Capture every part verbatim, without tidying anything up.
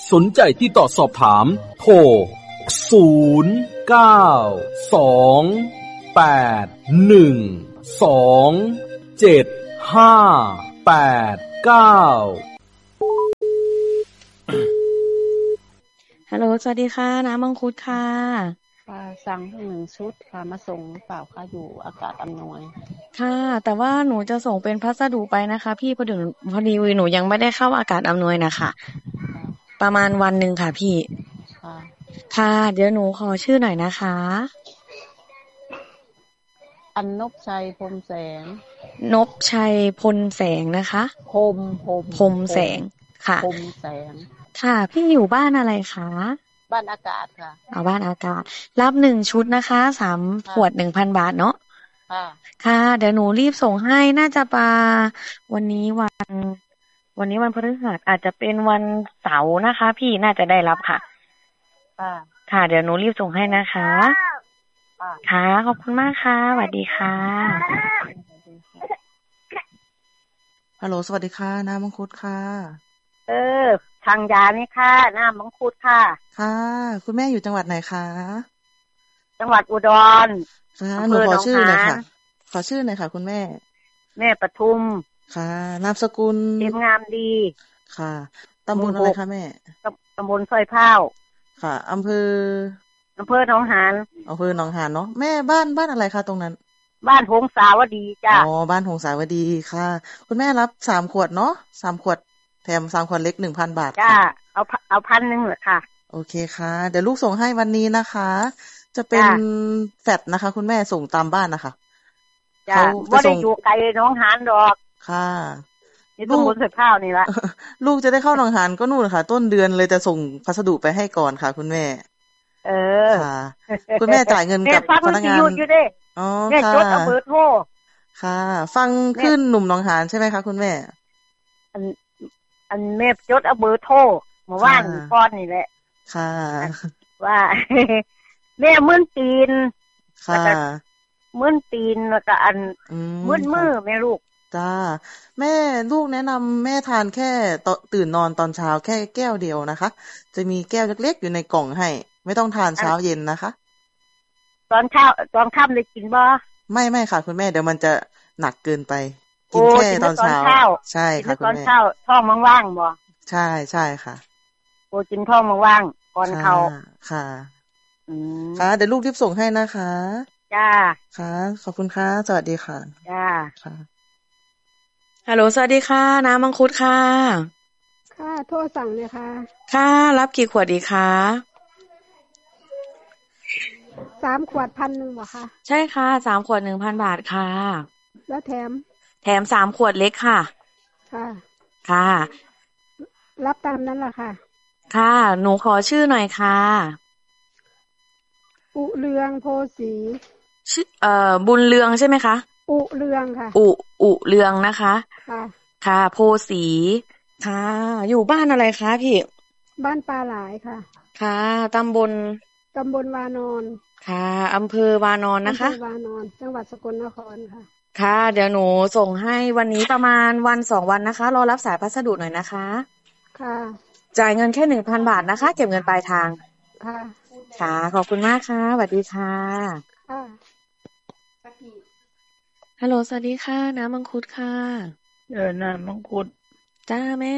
สนใจที่ต่อสอบถามโทรศูนย์ เก้า สอง แปด หนึ่ง สอง เจ็ด ห้า แปด เก้าฮัลโหลสวัสดีค่ะน้ำมังคุดค่ะค่ะสั่งหนึ่งชุดค่ะมาส่งหรือเปล่าคะอยู่อากาศอำนวยค่ะแต่ว่าหนูจะส่งเป็นพัสดุไปนะคะพี่พอดีพอดีหนูยังไม่ได้เข้าอากาศอำนวยนะคะประมาณวันหนึ่งค่ะพี่ค่ะค่ะเดี๋ยวหนูขอชื่อหน่อยนะคะอันนบชัยพรมแสงนบชัยพลแสงนะคะพรมพรมพรมแสงค่ะพรมแสงค่ะพี่อยู่บ้านอะไรคะบ้านอากาศค่ะเอาบ้านอากาศรับหนึ่งชุดนะคะสามขวดหนึ่งพันบาทเนาะค่ะค่ะเดี๋ยวหนูรีบส่งให้น่าจะปาวันนี้วันวันนี้วันพฤหัสอาจจะเป็นวันเสาร์นะคะพี่น่าจะได้รับค่ะค่ะค่ะเดี๋ยวหนูรีบส่งให้นะคะค่ะขอบคุณมากค่ะสวัสดีค่ะฮัลโหลสวัสดีค่ะน้ำมังคุดค่ะเออทางยานี่ค่ะน้ำมังคุดค่ะค่ะคุณแม่อยู่จังหวัดไหนคะจังหวัดอุดรค่ะหนูขอชื่อหน่อยค่ะขอชื่อหน่อยค่ะคุณแม่แม่ปทุมค่ะนามสกุลเทียมงามดีค่ะตำบลอะไรคะแม่ตำบลสร้อยเผาค่ะอำเภออำเภอหนองหานอำเภอหนองหานเนาะแม่บ้านบ้านอะไรคะตรงนั้นบ้านหงสาวดีจ้ะอ๋อบ้านหงสาวดีค่ะคุณแม่รับสามขวดเนาะสามขวดแถมสามขวดเล็ก หนึ่งพัน บาทจ้ะเอาเอาพันหนึ่งเหรอค่ะโอเคค่ะเดี๋ยวลูกส่งให้วันนี้นะคะจะเป็นแฟตนะคะคุณแม่ส่งตามบ้านนะคะจ้ะบ่ได้อยู่ไกลหนองหานดอกค่ะนี่ต้องบนสะพร้าวนี่ละลูกจะได้เข้าหนองหานก็นู่นค่ะต้นเดือนเลยจะส่งพัสดุไปให้ก่อนค่ะคุณแม่เออค่ะคุณแม่จ่ายเงินกับพนักงานอ๋อค่ะจดเอาเบอร์โทรค่ะฟังขึ้นหนุ่มหนองหานใช่ไหมคะคุณแม่อันอันแม่จดเอาเบอร์โทรเมื่อวานก่อนนี่แหละค่ะว่าแม่มื่นตีนค่ะมื่นตีนแล้วก็อันมื่นมือแม่ลูกจ้าแม่ลูกแนะนำแม่ทานแค่ตื่นนอนตอนเช้าแค่แก้วเดียวนะคะจะมีแก้วเล็กๆอยู่ในกล่องให้ไม่ต้องทานเช้าเย็นนะคะตอนเช้าตอนค่ำได้กินบ่ไม่ไม่ค่ะคุณแม่เดี๋ยวมันจะหนักเกินไปกินแค่ตอนเช้าใช่ค่ะคุณแม่ตอนเช้าท้องว่างๆบ่ใช่ใช่ค่ะโอ้กินท้องว่างๆก่อนเข้าค่ะอืมค่ะเดี๋ยวลูกรีบส่งให้นะคะจ้าค่ะขอบคุณค่ะสวัสดีค่ะจ้าค่ะฮัลโหลสวัสดีค่ะน้ำมังคุดค่ะค่ะโทรสั่งเลยค่ะค่ะรับกี่ขวดดีคะสามขวดพันหนึ่งเหรอคะใช่ค่ะสามขวดหนึ่งพันบาทค่ะแล้วแถมแถมสามขวดเล็กค่ะค่ะค่ะรับตามนั้นแหละค่ะค่ะหนูขอชื่อหน่อยค่ะอุเรืองโพสีชื่อเอ่อบุญเรืองใช่ไหมคะอุเรืองค่ะอุอุเรืองนะคะค่ะค่ะโพสีค่ะอยู่บ้านอะไรคะพี่บ้านปลาหลายค่ะค่ะตำบลตำบลวานอนค่ะอำเภอวานอนนะคะอำเภอวานอนจังหวัดสกลนครค่ะค่ะเดี๋ยวหนูส่งให้วันนี้ประมาณวันสองวันนะคะรอรับสายพัสดุหน่อยนะคะค่ะจ่ายเงินแค่หนึ่งพันบาทนะคะเก็บเงินปลายทางค่ะค่ะขอบคุณมากค่ะสวัสดีค่ะค่ะฮัลโหลสวัสดีค่ะน้ำมังคุดค่ะเออน้ำมังคุดจ้าแม่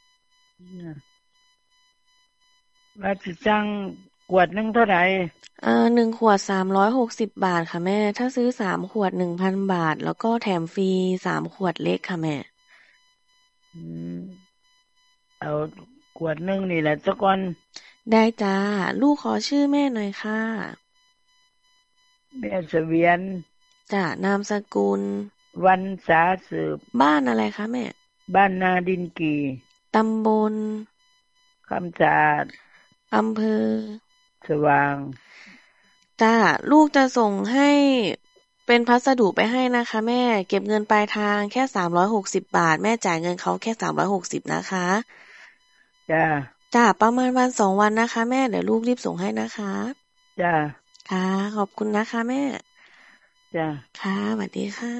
ว่าจะจ้างขวดนึงเท่าไหร่เอ่อหนึ่งขวดสามร้อยหกสิบบาทค่ะแม่ถ้าซื้อสามขวดหนึ่งพันบาทแล้วก็แถมฟรีสามขวดเล็กค่ะแม่อืมเอาขวดนึงนี่แหละสักก่อนได้จ้าลูกขอชื่อแม่หน่อยค่ะแม่เสวียนจ้านามสกุลวันสาสืบบ้านอะไรคะแม่บ้านนาดินกีตำบลคำสะอาดอำเภอสว่างจ้าลูกจะส่งให้เป็นพัสดุไปให้นะคะแม่เก็บเงินปลายทางแค่สามร้อยหกสิบบาทแม่จ่ายเงินเขาแค่สามร้อยหกสิบนะคะจ้าจ้าประมาณวันสองวันนะคะแม่เดี๋ยวลูกรีบส่งให้นะคะจ้าค่ะขอบคุณนะคะแม่จ้าค่ะสวัสดีค่ะ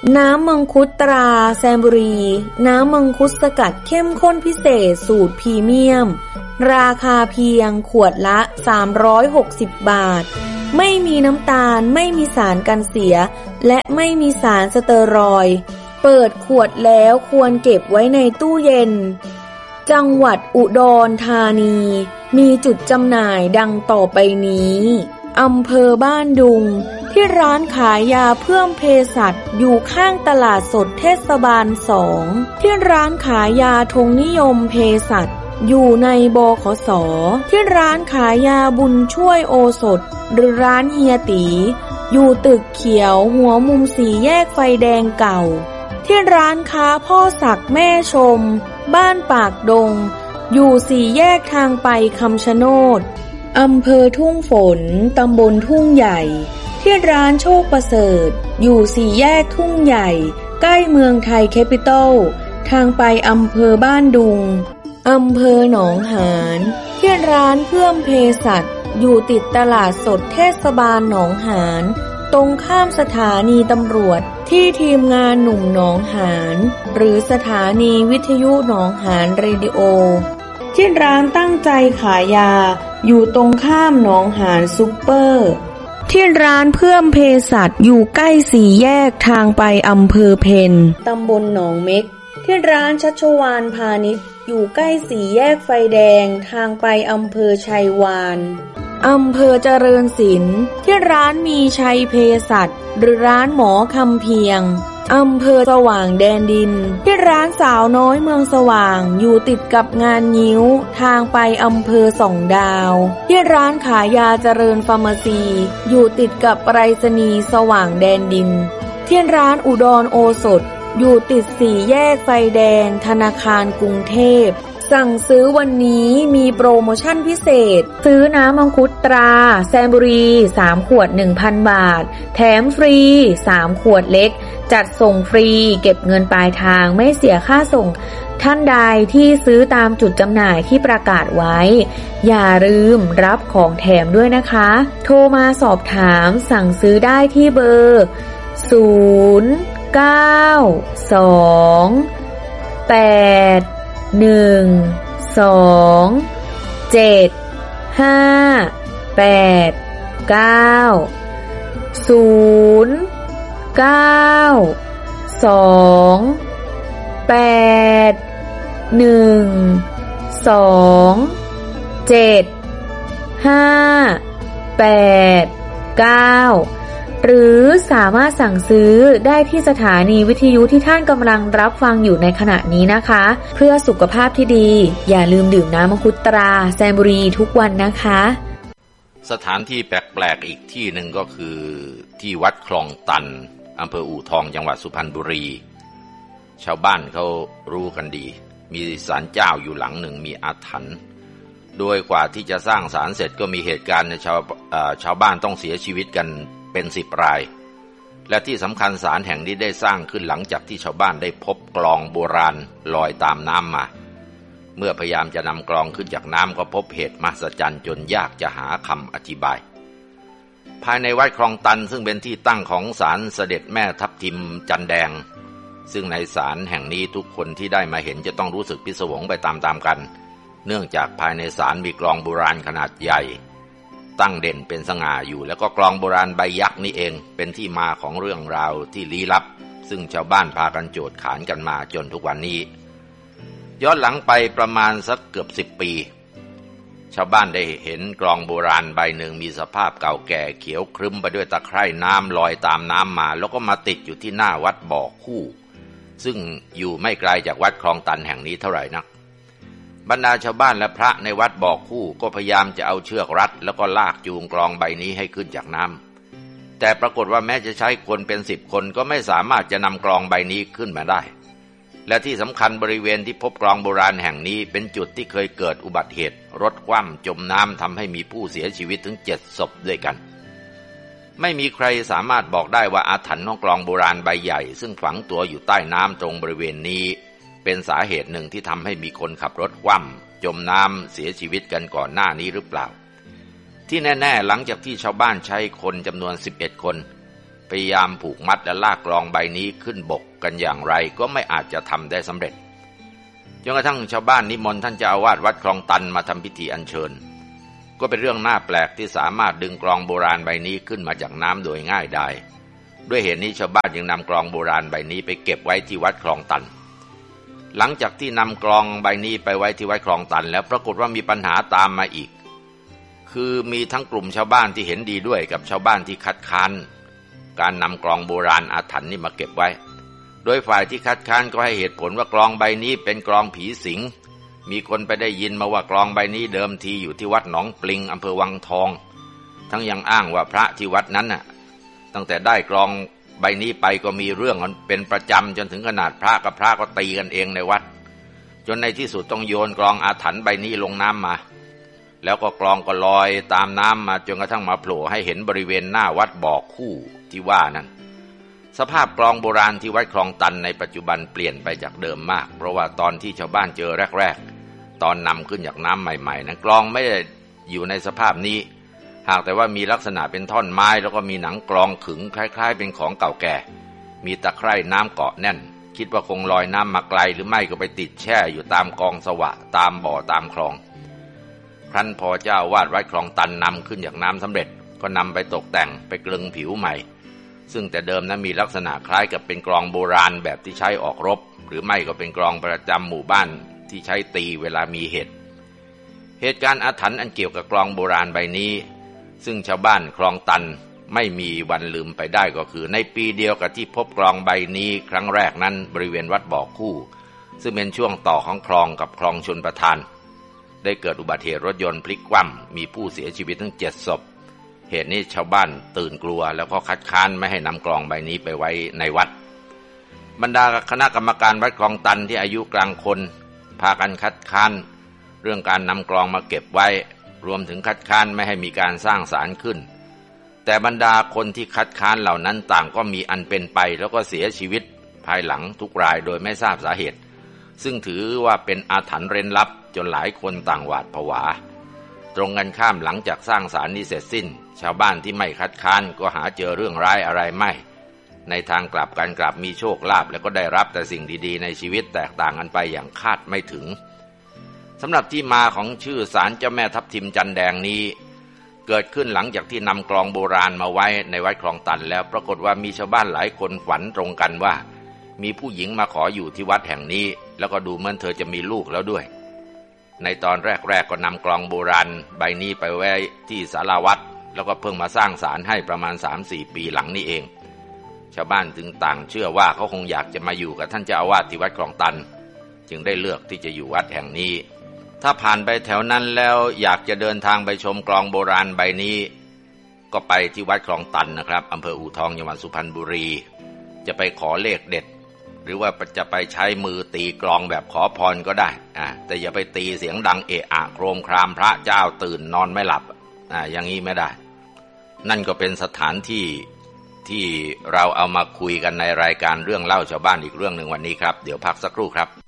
น้ำมังคุดตราแซมบุรีน้ำมังคุดสกัดเข้มข้นพิเศษสูตรพรีเมียมราคาเพียงขวดละสามร้อยหกสิบบาทไม่มีน้ำตาลไม่มีสารกันเสียและไม่มีสารสเตอรอยด์เปิดขวดแล้วควรเก็บไว้ในตู้เย็นจังหวัดอุดรธานีมีจุดจำหน่ายดังต่อไปนี้อำเภอบ้านดุงที่ร้านขายยาเพิ่มเภสัชอยู่ข้างตลาดสดเทศบาลสองที่ร้านขายยาธงนิยมเภสัชอยู่ในบขส.ที่ร้านขายยาบุญช่วยโอสถหรือร้านเฮียตีอยู่ตึกเขียวหัวมุมสี่แยกไฟแดงเก่าที่ร้านค้าพ่อศักดิ์แม่ชมบ้านปากดงอยู่สี่แยกทางไปคำชะโนดอำเภอทุ่งฝนตำบลทุ่งใหญ่ที่ร้านโชคประเสริฐอยู่สี่แยกทุ่งใหญ่ใกล้เมืองไทยแคปิตอลทางไปอำเภอบ้านดุงอำเภอหนองหานที่ร้านเพิ่มเภสัชอยู่ติดตลาดสดเทศบาลหนองหานตรงข้ามสถานีตำรวจที่ทีมงานหนุ่มหนองหานหรือสถานีวิทยุหนองหานเรดิโอที่ร้านตั้งใจขายยาอยู่ตรงข้ามหนองหานซุปเปอร์ที่ร้านเพิ่มเภสัชอยู่ใกล้สี่แยกทางไปอำเภอเพนตำบลหนองเม็กที่ร้านชัชวาลพาณิชย์อยู่ใกล้สี่แยกไฟแดงทางไปอำเภอชัยวานอำเภอเจริญศิลป์ที่ร้านมีชัยเภสัชหรือร้านหมอคำเพียงอำเภอสว่างแดนดินที่ร้านสาวน้อยเมืองสว่างอยู่ติดกับงานงิ้วทางไปอำเภอสองดาวที่ร้านขายยาเจริญฟาร์มาซีอยู่ติดกับไปรษณีย์สว่างแดนดินที่ร้านอุดรโอสถอยู่ติดสี่แยกไฟแดงธนาคารกรุงเทพสั่งซื้อวันนี้มีโปรโมชั่นพิเศษซื้อน้ำมังคุดตราแซมบุรีสามขวด หนึ่งพัน บาทแถมฟรีสามขวดเล็กจัดส่งฟรีเก็บเงินปลายทางไม่เสียค่าส่งท่านใดที่ซื้อตามจุดจำหน่ายที่ประกาศไว้อย่าลืมรับของแถมด้วยนะคะโทรมาสอบถามสั่งซื้อได้ที่เบอร์ศูนย์ เก้า สอง แปด หนึ่ง สอง เจ็ด ห้า แปด เก้า ศูนย์ เก้า สอง แปด หนึ่ง สอง เจ็ด ห้า แปด เก้าหรือสามารถสั่งซื้อได้ที่สถานีวิทยุที่ท่านกำลังรับฟังอยู่ในขณะนี้นะคะเพื่อสุขภาพที่ดีอย่าลืมดื่มน้ำมังคุดตราแซมบุรีทุกวันนะคะสถานที่แปลกๆอีกที่หนึ่งก็คือที่วัดคลองตันอำเภออู่ทองจังหวัดสุพรรณบุรีชาวบ้านเขารู้กันดีมีศาลเจ้าอยู่หลังหนึ่งมีอาถรรพ์โดยกว่าที่จะสร้างศาลเสร็จก็มีเหตุการณ์ชาวชาวบ้านต้องเสียชีวิตกันเป็นสิบรายและที่สำคัญศาลแห่งนี้ได้สร้างขึ้นหลังจากที่ชาวบ้านได้พบกลองโบราณลอยตามน้ำมาเมื่อพยายามจะนำกลองขึ้นจากน้ำก็พบเหตุมหัศจรรย์จนยากจะหาคำอธิบายภายในวัดคลองตันซึ่งเป็นที่ตั้งของศาลเสด็จแม่ทับทิมจันแดงซึ่งในศาลแห่งนี้ทุกคนที่ได้มาเห็นจะต้องรู้สึกพิศวงไปตามๆกันเนื่องจากภายในศาลมีกลองโบราณขนาดใหญ่ตั้งเด่นเป็นสง่าอยู่แล้วก็กลองโบราณใบยักษ์นี่เองเป็นที่มาของเรื่องราวที่ลี้ลับซึ่งชาวบ้านพากันโจทย์ขานกันมาจนทุกวันนี้ย้อนหลังไปประมาณสักเกือบสิบปีชาวบ้านได้เห็นกลองโบราณใบหนึ่งมีสภาพเก่าแก่เขียวครึ้มไปด้วยตะไคร่น้ำลอยตามน้ำมาแล้วก็มาติดอยู่ที่หน้าวัดบ่อคู่ซึ่งอยู่ไม่ไกลจากวัดคลองตันแห่งนี้เท่าไหร่นักบรรดาชาวบ้านและพระในวัดบ่อคู่ก็พยายามจะเอาเชือกรัดแล้วก็ลากจูงกลองใบนี้ให้ขึ้นจากน้ำแต่ปรากฏว่าแม้จะใช้คนเป็นสิบคนก็ไม่สามารถจะนำกลองใบนี้ขึ้นมาได้และที่สำคัญบริเวณที่พบกลองโบราณแห่งนี้เป็นจุดที่เคยเกิดอุบัติเหตุรถคว่ำจมน้ำทำให้มีผู้เสียชีวิตถึงเจ็ดศพด้วยกันไม่มีใครสามารถบอกได้ว่าอาถรรพ์ของกลองโบราณใบใหญ่ซึ่งฝังตัวอยู่ใต้น้ำตรงบริเวณนี้เป็นสาเหตุหนึ่งที่ทำให้มีคนขับรถคว่ำจมน้ำเสียชีวิตกันก่อนหน้านี้หรือเปล่าที่แน่ๆหลังจากที่ชาวบ้านใช้คนจำนวนสิบเอ็ดคนพพยายามผูกมัดและลากกลองใบนี้ขึ้นบกกันอย่างไรก็ไม่อาจจะทำได้สำเร็จจนกระทั่งชาวบ้านนิมนต์ท่านเจ้าอาวาสวัดคลองตันมาทำพิธีอัญเชิญก็เป็นเรื่องน่าแปลกที่สามารถดึงกลองโบราณใบนี้ขึ้นมาจากน้ำโดยง่ายได้ด้วยเหตุนี้ชาวบ้านจึงนำกลองโบราณใบนี้ไปเก็บไว้ที่วัดคลองตันหลังจากที่นำกลองใบนี้ไปไว้ที่วัดคลองตันแล้วปรากฏว่ามีปัญหาตามมาอีกคือมีทั้งกลุ่มชาวบ้านที่เห็นดีด้วยกับชาวบ้านที่คัดค้านการนำกลองโบราณอาถรรพ์นี้มาเก็บไว้โดยฝ่ายที่คัดค้านก็ให้เหตุผลว่ากลองใบนี้เป็นกลองผีสิงมีคนไปได้ยินมาว่ากลองใบนี้เดิมทีอยู่ที่วัดหนองปลิงอำเภอวังทองทั้งยังอ้างว่าพระที่วัดนั้นน่ะตั้งแต่ได้กลองใบนี้ไปก็มีเรื่องมันเป็นประจำจนถึงขนาดพระกับพระก็ตีกันเองในวัดจนในที่สุดต้องโยนกลองอาถรรพ์ใบนี้ลงน้ำมาแล้วก็กลองก็ลอยตามน้ำมาจนกระทั่งมาโผล่ให้เห็นบริเวณหน้าวัดบ่อคู่ที่ว่านั้นสภาพกลองโบราณที่วัดคลองตันในปัจจุบันเปลี่ยนไปจากเดิมมากเพราะว่าตอนที่ชาวบ้านเจอแรกๆตอนนำขึ้นจากน้ำใหม่ๆนั้นกลองไม่ได้อยู่ในสภาพนี้หากแต่ว่ามีลักษณะเป็นท่อนไม้แล้วก็มีหนังกลองขึงคล้ายๆเป็นของเก่าแก่มีตะไคร่น้ำเกาะแน่นคิดว่าคงลอยน้ำมาไกลหรือไม่ก็ไปติดแช่อยู่ตามกองสวะตามบ่อตามคลองครั้นพอเจ้าวาดวัดคลองตันนำขึ้นจากน้ำสำเร็จก็นำไปตกแต่งไปกลึงผิวใหม่ซึ่งแต่เดิมนั้นมีลักษณะคล้ายกับเป็นกลองโบราณแบบที่ใช้ออกรบหรือไม่ก็เป็นกลองประจำหมู่บ้านที่ใช้ตีเวลามีเหตุเหตุการณ์อาถรรพ์อันเกี่ยวกับกลองโบราณใบนี้ซึ่งชาวบ้านคลองตันไม่มีวันลืมไปได้ก็คือในปีเดียวกับที่พบกลองใบนี้ครั้งแรกนั้นบริเวณวัดบ่อคู่ซึ่งเป็นช่วงต่อของคลองกับคลองชลประทานได้เกิดอุบัติเหตุรถยนต์พลิกคว่ำมีผู้เสียชีวิตทั้งเจ็ดศพเหตุนี้ชาวบ้านตื่นกลัวแล้วก็คัดค้านไม่ให้นำกลองใบนี้ไปไว้ในวัดบรรดาคณะกรรมการวัดคลองตันที่อายุกลางคนพากันคัดค้านเรื่องการนำกลองมาเก็บไว้รวมถึงคัดค้านไม่ให้มีการสร้างศาลขึ้นแต่บรรดาคนที่คัดค้านเหล่านั้นต่างก็มีอันเป็นไปแล้วก็เสียชีวิตภายหลังทุกรายโดยไม่ทราบสาเหตุซึ่งถือว่าเป็นอาถรรพ์เร้นลับจนหลายคนต่างหวาดผวาตรงกันข้ามหลังจากสร้างศาลนี้เสร็จสิ้นชาวบ้านที่ไม่คัดค้านก็หาเจอเรื่องร้ายอะไรไม่ในทางกลับกันกลับมีโชคลาภแล้วก็ได้รับแต่สิ่งดีๆในชีวิตแตกต่างกันไปอย่างคาดไม่ถึงสำหรับที่มาของชื่อศาลเจ้าแม่ทับทิมจันแดงนี้เกิดขึ้นหลังจากที่นำกลองโบราณมาไว้ในวัดคลองตันแล้วปรากฏว่ามีชาวบ้านหลายคนฝันตรงกันว่ามีผู้หญิงมาขออยู่ที่วัดแห่งนี้แล้วก็ดูเหมือนเธอจะมีลูกแล้วด้วยในตอนแรกๆก็นำกลองโบราณใบนี้ไปไว้ที่ศาลาวัดแล้วก็เพิ่งมาสร้างศาลให้ประมาณ สามสี่ ปีหลังนี้เองชาวบ้านถึงต่างเชื่อว่าเขาคงอยากจะมาอยู่กับท่านเจ้าอาวาสที่วัดคลองตันจึงได้เลือกที่จะอยู่วัดแห่งนี้ถ้าผ่านไปแถวนั้นแล้วอยากจะเดินทางไปชมกลองโบราณใบนี้ก็ไปที่วัดคลองตันนะครับอำเภออู่ทองจังหวัดสุพรรณบุรีจะไปขอเลขเด็ดหรือว่าจะไปใช้มือตีกลองแบบขอพรก็ได้อ่าแต่อย่าไปตีเสียงดังเอะอะโครมครามพระเจ้าตื่นนอนไม่หลับอ่าอย่างนี้ไม่ได้นั่นก็เป็นสถานที่ที่เราเอามาคุยกันในรายการเรื่องเล่าชาวบ้านอีกเรื่องหนึ่งวันนี้ครับเดี๋ยวพักสักครู่ครับ